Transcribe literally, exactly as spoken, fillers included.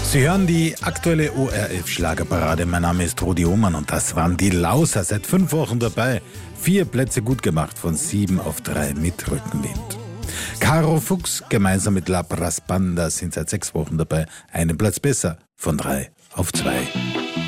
Sie hören die aktuelle O R F-Schlagerparade. Mein Name ist Rudi Oman und das waren die Lauser. Seit fünf Wochen dabei. Vier Plätze gut gemacht, von sieben auf drei mit Rückenwind. Caro Fuchs gemeinsam mit La Brass Banda sind seit sechs Wochen dabei. Einen Platz besser, von drei auf zwei.